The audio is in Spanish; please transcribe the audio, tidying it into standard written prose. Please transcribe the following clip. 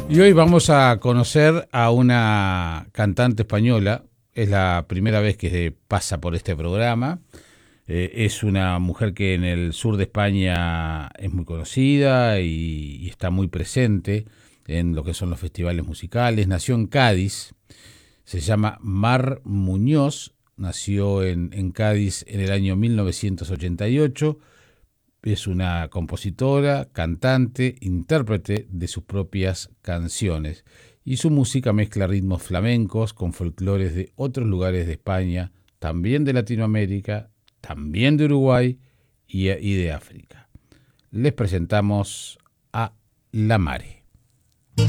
Y hoy vamos a conocer a una cantante española. Es la primera vez que pasa por este programa. Es una mujer que en el sur de España es muy conocida y está muy presente en lo que son los festivales musicales. Nació en Cádiz, se llama Mar Muñoz, nació en Cádiz en el año 1988. Es una compositora, cantante, intérprete de sus propias canciones y su música mezcla ritmos flamencos con folclores de otros lugares de España, también de Latinoamérica, también de Uruguay y de África. Les presentamos a La Mare.